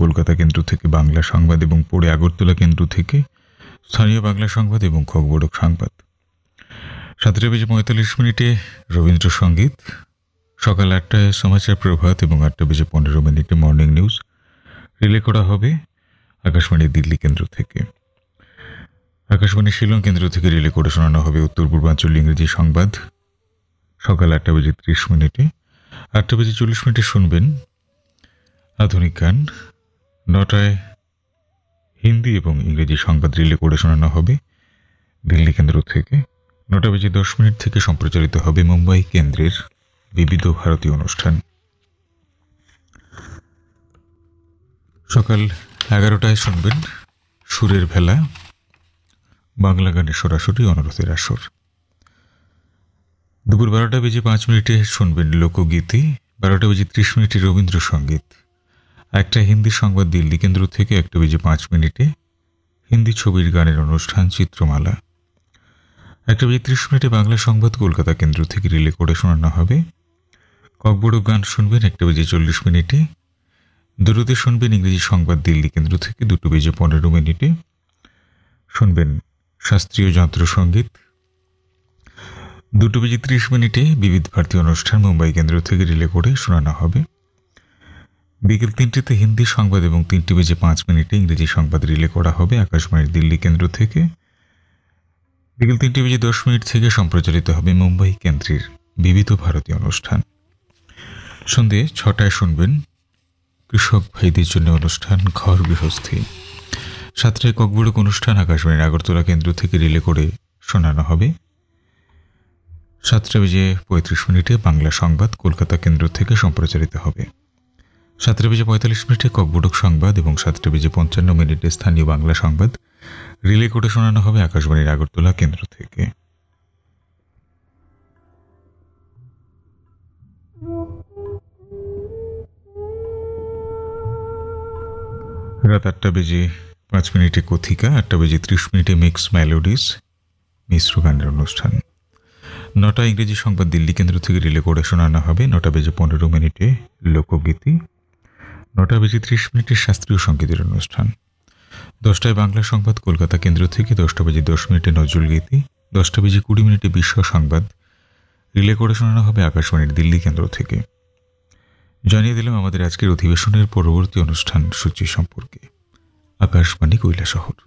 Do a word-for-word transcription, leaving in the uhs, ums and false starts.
কলকাতা কেন্দ্র থেকে বাংলা সংবাদ এবং পড়ে আগরতলা কেন্দ্র থেকে স্থানীয় বাংলা সংবাদ এবং খবরক সংবাদ। সাতটা বেজে পঁয়তাল্লিশ মিনিটে রবীন্দ্রসঙ্গীত। সকাল আটটায় সমাচার প্রভাত এবং আটটা বেজে পনেরো মিনিটে মর্নিং নিউজ রিলে করা হবে আকাশবাণী দিল্লি কেন্দ্র থেকে। আকাশবাণী শিলং কেন্দ্র থেকে রিলে করে শোনানো হবে উত্তর পূর্বাঞ্চল ইংরেজি সংবাদ সকাল আটটা বেজে ত্রিশ মিনিটে। আটটা বেজে চল্লিশ মিনিটে শুনবেন আধুনিক গান। নটায় হিন্দি এবং ইংরেজি সংবাদ রিলে করে শোনানো হবে দিল্লি কেন্দ্র থেকে। নটা বেজে দশ মিনিট থেকে সম্প্রচারিত হবে মুম্বাই কেন্দ্রের বিবিধ ভারতীয় অনুষ্ঠান। সকাল এগারোটায় শুনবেন সুরের ভেলা, বাংলা গানের সরাসরি অনুরোধের আসর। দুপুর বারোটা বেজে পাঁচ মিনিটে শুনবেন লোকগীতি। বারোটা বেজে ত্রিশ মিনিটে রবীন্দ্রসঙ্গীত। একটা হিন্দি সংবাদ দিল্লি কেন্দ্র থেকে একটা বেজে পাঁচ মিনিটে হিন্দি ছবির গানের অনুষ্ঠান চিত্রমালা। একটা বেজে ত্রিশ মিনিটে বাংলা সংবাদ কলকাতা কেন্দ্র থেকে রিলে করে শোনানো হবে ককবড় গান শুনবেন একটা বেজে চল্লিশ মিনিটে। দুটোতে শুনবেন ইংরেজি সংবাদ দিল্লি কেন্দ্র থেকে। দুটো বেজে পনেরো মিনিটে শুনবেন শাস্ত্রীয় যন্ত্রসঙ্গীত। দুটো বেজে ত্রিশ মিনিটে বিবিধ ভারতীয় অনুষ্ঠান মুম্বাই কেন্দ্র থেকে রিলে করে শোনানো হবে। বিকেল তিনটেতে হিন্দি সংবাদ এবং তিনটে বেজে পাঁচ মিনিটে ইংরেজি সংবাদ রিলে করা হবে আকাশবাণীর দিল্লি কেন্দ্র থেকে। বিকেল তিনটে বেজে দশ মিনিট থেকে সম্প্রচারিত হবে মুম্বাই কেন্দ্রের বিবিধ ভারতীয় অনুষ্ঠান। সন্ধে ছটায় শুনবেন কৃষক ভাইদের জন্য অনুষ্ঠান ঘর গৃহস্থী। সাতটায় ককবড়ক অনুষ্ঠান আকাশবাণীর আগরতলা কেন্দ্র থেকে রিলে করে শোনানো হবে। সাতটা বেজে পঁয়ত্রিশ মিনিটে বাংলা সংবাদ কলকাতা কেন্দ্র থেকে সম্প্রচারিত হবে। সাতটা বেজে পঁয়তাল্লিশ মিনিটে ককবড়ক সংবাদ এবং সাতটা বেজে পঞ্চান্ন মিনিটে স্থানীয় বাংলা সংবাদ রিলে করে শোনানো হবে আকাশবাণীর আগরতলা কেন্দ্র থেকে। রাত আটটা বেজে পাঁচ মিনিটে কথিকা। আটটা বেজে ত্রিশ মিনিটে মিক্স মেলোডিস মিশ্র গানের অনুষ্ঠান। নটা ইংরেজি সংবাদ দিল্লি কেন্দ্র থেকে রিলে করে শোনানো হবে। নটা বেজে পনেরো মিনিটে লোকগীতি। নটা বেজে ত্রিশ মিনিটে শাস্ত্রীয় সঙ্গীতের অনুষ্ঠান। দশটায় বাংলা সংবাদ কলকাতা কেন্দ্র থেকে। দশটা বেজে দশ মিনিটে নজরুল গীতি। দশটা বেজে কুড়ি মিনিটে বিশ্ব সংবাদ রিলে করে শোনানো হবে আকাশবাণীর দিল্লি কেন্দ্র থেকে। জানিয়ে দিলাম আমাদের আজকের অধিবেশনের পরবর্তী অনুষ্ঠান সূচি সম্পর্কে। আকাশবাণী কৈলাসহর।